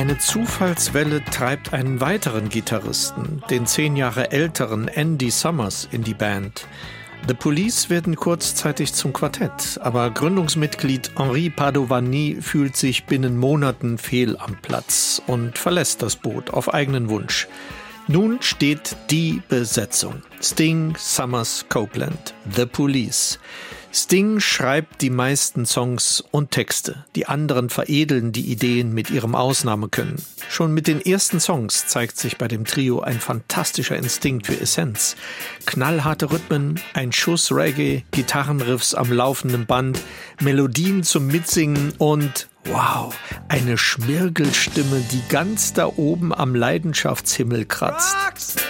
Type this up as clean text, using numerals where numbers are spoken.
Eine Zufallswelle treibt einen weiteren Gitarristen, den 10 Jahre älteren Andy Summers, in die Band. The Police werden kurzzeitig zum Quartett, aber Gründungsmitglied Henri Padovani fühlt sich binnen Monaten fehl am Platz und verlässt das Boot auf eigenen Wunsch. Nun steht die Besetzung: Sting, Summers, Copeland, The Police. Sting schreibt die meisten Songs und Texte. Die anderen veredeln die Ideen mit ihrem Ausnahmekönnen. Schon mit den ersten Songs zeigt sich bei dem Trio ein fantastischer Instinkt für Essenz. Knallharte Rhythmen, ein Schuss Reggae, Gitarrenriffs am laufenden Band, Melodien zum Mitsingen und wow, eine Schmirgelstimme, die ganz da oben am Leidenschaftshimmel kratzt.